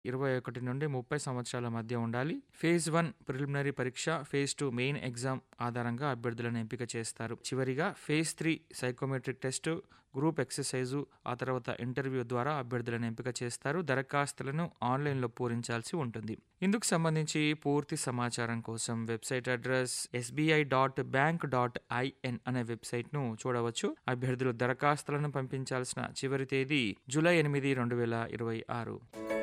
21 నుండి 30 సంవత్సరాల మధ్య ఉండాలి. ఫేజ్ 1 ప్రిలిమినరీ పరీక్ష, ఫేజ్ 2 మెయిన్ ఎగ్జామ్ ఆధారంగా అభ్యర్థులను ఎంపిక చేస్తారు. చివరిగా phase 3 psychometric test, group exercise, ఆ తర్వాత ఇంటర్వ్యూ ద్వారా అభ్యర్థులను ఎంపిక చేస్తారు. దరఖాస్తులను ఆన్లైన్లో పూరించాల్సి ఉంటుంది. ఇందుకు సంబంధించి పూర్తి సమాచారం కోసం వెబ్సైట్ అడ్రస్ sbi.bank.in అనే వెబ్సైట్ను చూడవచ్చు. అభ్యర్థులు దరఖాస్తులను పంపించాల్సిన చివరి తేదీ జూలై 8, 2026.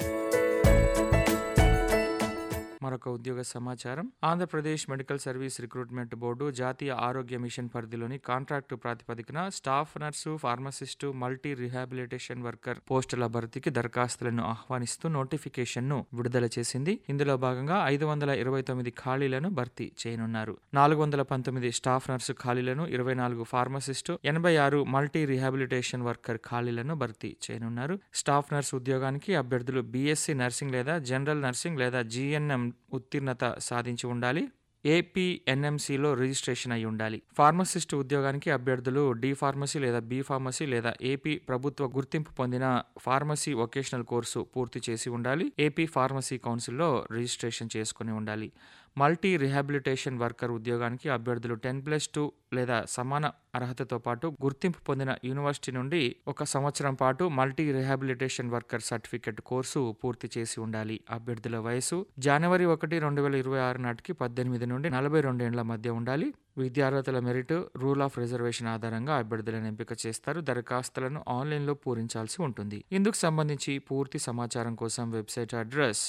మరొక ఉద్యోగ సమాచారం. Andhra Pradesh medical service recruitment board జాతీయ ఆరోగ్య మిషన్ పరిధిలోని కాంట్రాక్టు ప్రాతిపదికన staff nurse, pharmacist, multi rehabilitation worker పోస్టుల భర్తీకి దరఖాస్తులను ఆహ్వానిస్తూ నోటిఫికేషన్ను విడుదల చేసింది. ఇందులో భాగంగా 529 ఖాళీలను భర్తీ చేయనున్నారు. 419 స్టాఫ్ నర్సు ఖాళీలను, 24 ఫార్మసిస్టు, 86 మల్టీ రిహాబిలిటేషన్ వర్కర్ ఖాళీలను భర్తీ చేయనున్నారు. స్టాఫ్ నర్సు ఉద్యోగానికి అభ్యర్థులు బీఎస్సీ నర్సింగ్ లేదా జనరల్ నర్సింగ్ లేదా జీఎన్ఎం ఉత్తీర్ణత సాధించి ఉండాలి. ఏపీఎన్ఎంసీలో రిజిస్ట్రేషన్ అయి ఉండాలి. ఫార్మసిస్ట్ ఉద్యోగానికి అభ్యర్థులు డి ఫార్మసీ లేదా బి ఫార్మసీ లేదా ఏపీ ప్రభుత్వ గుర్తింపు పొందిన ఫార్మసీ వొకేషనల్ కోర్సు పూర్తి చేసి ఉండాలి. ఏపీ ఫార్మసీ కౌన్సిల్లో రిజిస్ట్రేషన్ చేసుకుని ఉండాలి. మల్టీ రిహాబిలిటేషన్ వర్కర్ ఉద్యోగానికి అభ్యర్థులు 10+2 లేదా సమాన అర్హతతో పాటు గుర్తింపు పొందిన యూనివర్సిటీ నుండి 1 సంవత్సరం పాటు multi rehabilitation worker certificate course పూర్తి చేసి ఉండాలి. అభ్యర్థుల వయసు జనవరి 1, 2026 నాటికి 18 నుండి 42 ఏళ్ల మధ్య ఉండాలి. విద్యార్హతల మెరిట్, రూల్ ఆఫ్ రిజర్వేషన్ ఆధారంగా అభ్యర్థులను ఎంపిక చేస్తారు. దరఖాస్తులను ఆన్లైన్లో పూరించాల్సి ఉంటుంది. ఇందుకు సంబంధించి పూర్తి సమాచారం కోసం వెబ్సైట్ అడ్రస్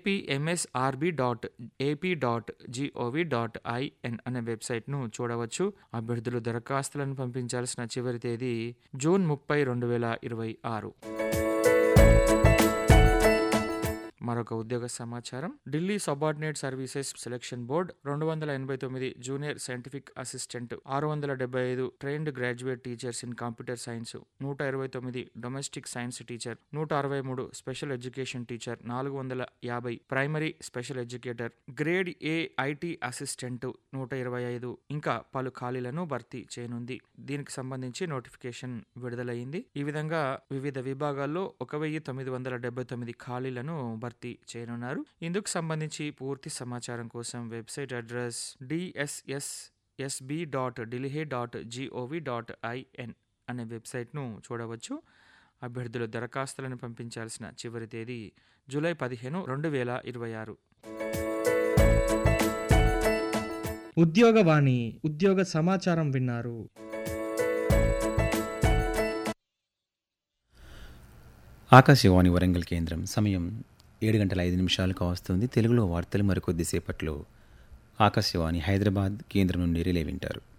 apmsrb.ap.gov.in అనే వెబ్సైట్ను చూడవచ్చు. అభ్యర్థులు దరఖాస్తులను పంపించాల్సిన చివరి తేదీ జూన్ 30, 2026. మరొక ఉద్యోగ సమాచారం. Delhi subordinate services selection board 289 junior scientific assistant, 675 trained graduate teachers in computer science, 129 domestic science teacher, 163 special education teacher, 450 primary special educator, grade A IT assistant 125 ఇంకా పలు ఖాళీలను భర్తీ చేయనుంది. దీనికి సంబంధించి నోటిఫికేషన్ విడుదలైంది. ఈ విధంగా వివిధ విభాగాల్లో 1979 ఖాళీలను భర్తీ చేయనున్నారు. ఇందుకు సంబంధించి పూర్తి సమాచారం కోసం వెబ్సైట్ అడ్రస్ dssb.delhi.gov.in అనే వెబ్సైట్ను చూడవచ్చు. అభ్యర్థులు దరఖాస్తులను పంపించాల్సిన చివరి తేదీ జూలై 15, 2026. ఉద్యోగవాణి ఉద్యోగ సమాచారం విన్నారు. ఆకాశవాణి వరంగల్ కేంద్రం. సమయం 7:05 వస్తుంది. తెలుగులో వార్తలు మరికొద్దిసేపట్లో ఆకాశవాణి హైదరాబాద్ కేంద్రం నుండి రిలే వింటారు.